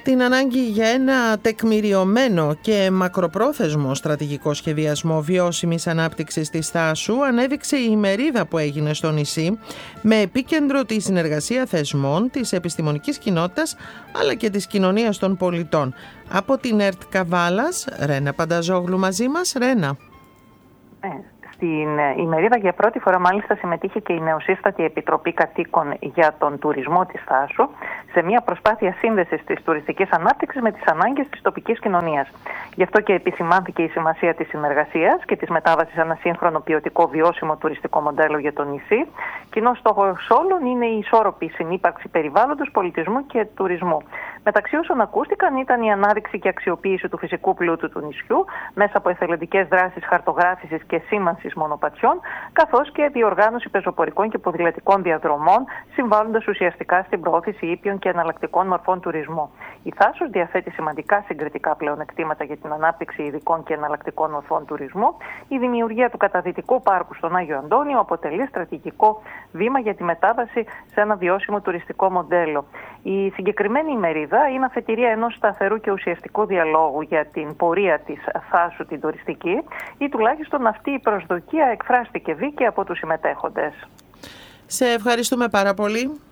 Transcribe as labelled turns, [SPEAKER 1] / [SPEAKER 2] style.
[SPEAKER 1] Την ανάγκη για ένα τεκμηριωμένο και μακροπρόθεσμο στρατηγικό σχεδιασμό βιώσιμης ανάπτυξης της θάσου ανέδειξε η ημερίδα που έγινε στο νησί, με επίκεντρο τη συνεργασία θεσμών, της επιστημονικής κοινότητας αλλά και της κοινωνίας των πολιτών. Από την ΕΡΤ Καβάλας, Ρένα Πανταζόγλου μαζί μας. Ρένα.
[SPEAKER 2] Στην ημερίδα για πρώτη φορά μάλιστα συμμετείχε και η νεοσύστατη Επιτροπή Κατοίκων για τον Τουρισμό της Θάσου σε μια προσπάθεια σύνδεσης της τουριστικής ανάπτυξης με τις ανάγκες της τοπικής κοινωνίας. Γι' αυτό και επισημάνθηκε η σημασία της συνεργασίας και της μετάβασης σε ένα σύγχρονο ποιοτικό βιώσιμο τουριστικό μοντέλο για το νησί. Κοινός στόχος όλων είναι η ισόρροπη συνύπαρξη περιβάλλοντος, πολιτισμού και τουρισμού. Μεταξύ όσων ακούστηκαν ήταν η ανάδειξη και αξιοποίηση του φυσικού πλούτου του νησιού μέσα από εθελοντικές δράσεις χαρτογράφησης και σήμανσης μονοπατιών, καθώς και διοργάνωση πεζοπορικών και ποδηλατικών διαδρομών, συμβάλλοντας ουσιαστικά στην προώθηση ήπιων και εναλλακτικών μορφών τουρισμού. Η Θάσος διαθέτει σημαντικά συγκριτικά πλεονεκτήματα για την ανάπτυξη ειδικών και εναλλακτικών μορφών τουρισμού. Η δημιουργία του καταδυτικού πάρκου στον Άγιο Αντώνιο αποτελεί στρατηγικό βήμα για τη μετάβαση σε ένα βιώσιμο τουριστικό μοντέλο. Η συγκεκριμένη ημερίδα είναι αφετηρία ενός σταθερού και ουσιαστικού διαλόγου για την πορεία της Θάσου την τουριστική, ή τουλάχιστον αυτή η προσδοκία εκφράστηκε δίκαια από τους συμμετέχοντες.
[SPEAKER 1] Σε ευχαριστούμε πάρα πολύ.